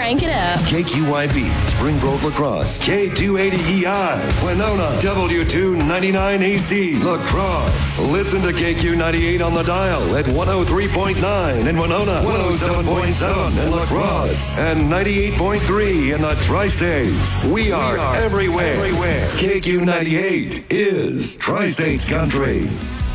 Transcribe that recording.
Crank it up. KQIB, Spring Grove Lacrosse. K280EI, Winona. W299AC, Lacrosse. Listen to KQ98 on the dial at 103.9 in Winona, 107.7 in Lacrosse, and 98.3 in the Tri-States. We are everywhere. KQ98 is Tri-States Country.